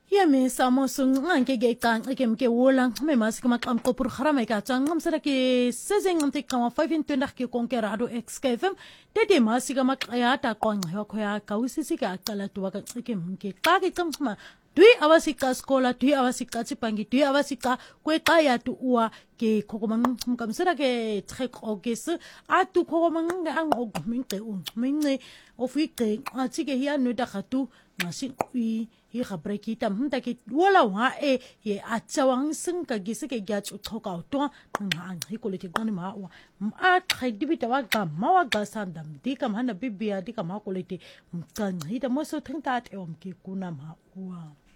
Yemi samosung anke ge kan ikem ke wolang me mas kama kam ko pur kharame ka chang ngam sara ke sezeng ngam te kama 25 ke konkerado XKFM tete mas kama ya ta kon ho khoya ka usisi ka kala tu ka ikem ke ka ke kam ma dui awasika skola dui awasika chipangi dui awasika kwe ka ya tu uwa ke kokomang kam sara ke trek ogis atu kokomang ang ogmin ke minne ofike atike ya no da khatu ngasin hi khabreki tam ta ki wala wa ye achawang sing ka gise ke gya chu thoka to nga hi koliti gani ma wa a khidi bita wa ga ma wa ga sandam di kam hana bibia di kam ha koliti kan hi da mo so thing ta te om ki kuna ma wa